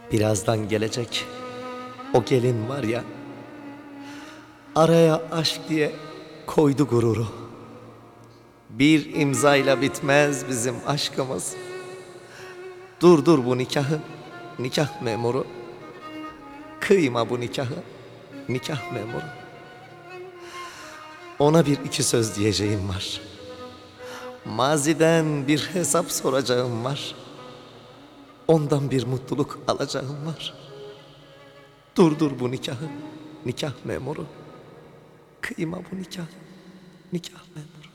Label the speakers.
Speaker 1: Birazdan gelecek o gelin var ya, araya aşk diye koydu gururu. Bir imzayla bitmez bizim aşkımız. Durdur bu nikahı, nikah memuru. Kıyma bu nikahı, nikah memuru. Ona bir iki söz diyeceğim var. Maziden bir hesap soracağım var. Ondan bir mutluluk alacağım var. Durdur bu nikahı, nikah memuru. Kıyma bu nikahı, nikah memuru.